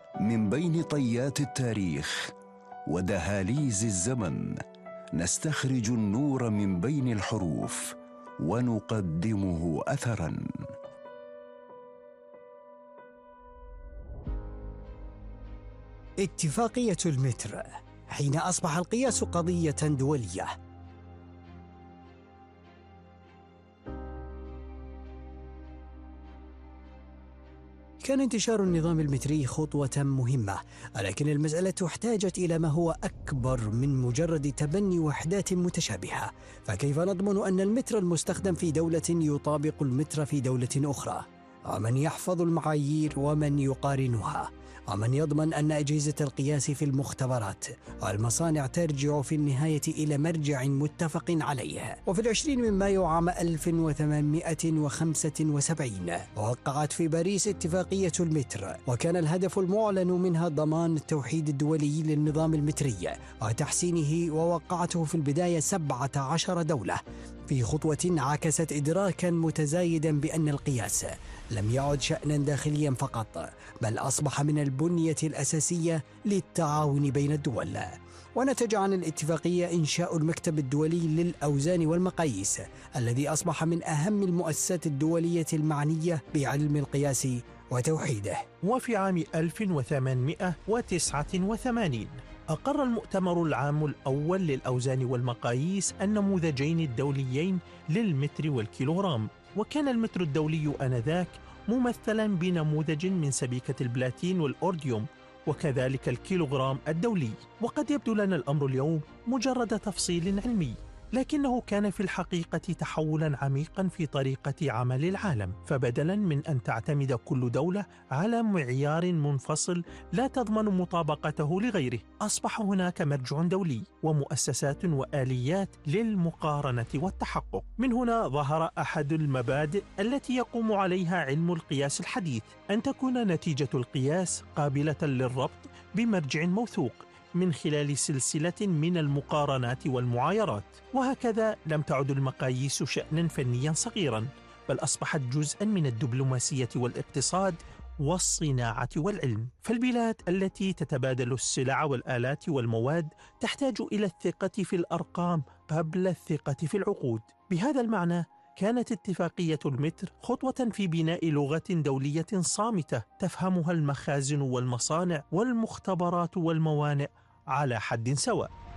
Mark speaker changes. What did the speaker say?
Speaker 1: من بين طيات التاريخ ودهاليز الزمن نستخرج النور من بين الحروف ونقدمه أثراً.
Speaker 2: اتفاقية المتر حين أصبح القياس قضية دولية. كان انتشار النظام المتري خطوة مهمة، ولكن المسألة احتاجت إلى ما هو أكبر من مجرد تبني وحدات متشابهة. فكيف نضمن أن المتر المستخدم في دولة يطابق المتر في دولة أخرى؟ ومن يحفظ المعايير ومن يقارنها؟ ومن يضمن أن أجهزة القياس في المختبرات والمصانع ترجع في النهاية إلى مرجع متفق عليه؟ وفي 20 من مايو عام 1875 وقعت في باريس اتفاقية المتر، وكان الهدف المعلن منها ضمان التوحيد الدولي للنظام المتري وتحسينه، ووقعته في البداية 17 دولة، في خطوة عكست إدراكاً متزايداً بأن القياس لم يعد شأناً داخلياً فقط، بل أصبح من البنية الأساسية للتعاون بين الدول. ونتج عن الاتفاقية إنشاء المكتب الدولي للأوزان والمقاييس، الذي أصبح من أهم المؤسسات الدولية المعنية بعلم القياس وتوحيده.
Speaker 3: وفي عام 1889 أقر المؤتمر العام الأول للأوزان والمقاييس النموذجين الدوليين للمتر والكيلوغرام. وكان المتر الدولي آنذاك ممثلا بنموذج من سبيكة البلاتين والأورديوم، وكذلك الكيلوغرام الدولي. وقد يبدو لنا الأمر اليوم مجرد تفصيل علمي، لكنه كان في الحقيقة تحولا عميقا في طريقة عمل العالم. فبدلا من أن تعتمد كل دولة على معيار منفصل لا تضمن مطابقته لغيره، أصبح هناك مرجع دولي ومؤسسات وآليات للمقارنة والتحقق. من هنا ظهر أحد المبادئ التي يقوم عليها علم القياس الحديث، أن تكون نتيجة القياس قابلة للربط بمرجع موثوق من خلال سلسلة من المقارنات والمعايرات. وهكذا لم تعد المقاييس شأناً فنياً صغيراً، بل أصبحت جزءاً من الدبلوماسية والاقتصاد والصناعة والعلم. فالبلاد التي تتبادل السلع والآلات والمواد تحتاج إلى الثقة في الأرقام قبل الثقة في العقود. بهذا المعنى كانت اتفاقية المتر خطوة في بناء لغة دولية صامتة تفهمها المخازن والمصانع والمختبرات والموانئ على حد سواء.